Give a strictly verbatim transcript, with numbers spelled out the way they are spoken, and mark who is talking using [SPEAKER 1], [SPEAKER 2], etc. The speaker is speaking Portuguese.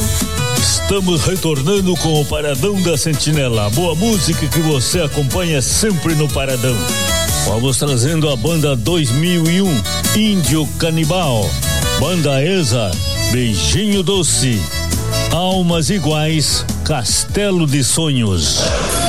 [SPEAKER 1] Estamos retornando com o Paradão da Sentinela. Boa música que você acompanha sempre no Paradão. Vamos trazendo a banda dois mil e um, Índio Canibal, Banda Eza, Beijinho Doce, Almas Iguais, Castelo de Sonhos.